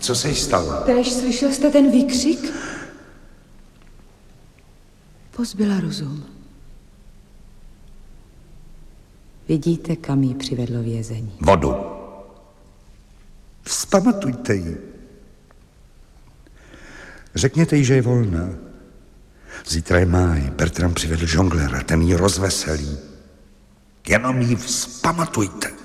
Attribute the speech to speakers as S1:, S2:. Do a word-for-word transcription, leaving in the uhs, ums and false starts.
S1: Co se jí stalo?
S2: Též slyšel jste ten výkřik? Pozbyla rozum. Vidíte, kam jí přivedlo vězení.
S1: Vodu. Vzpamatujte ji. Řekněte jí, že je volná. Zítra je máj. Bertram přivedl žonglera, ten ji rozveselí. Jenom ji vzpamatujte.